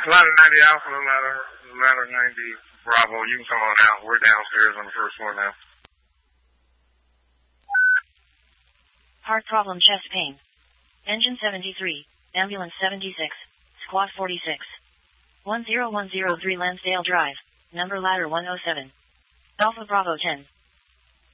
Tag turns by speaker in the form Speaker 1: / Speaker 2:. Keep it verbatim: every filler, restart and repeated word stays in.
Speaker 1: ladder ninety Alpha, ladder, ladder ninety Bravo. You can come on out. We're downstairs on the first floor now.
Speaker 2: Heart problem, chest pain. Engine seventy-three, ambulance seventy-six, squad forty-six. one zero one zero three Lansdale Drive, number ladder one oh seven. Alpha Bravo ten.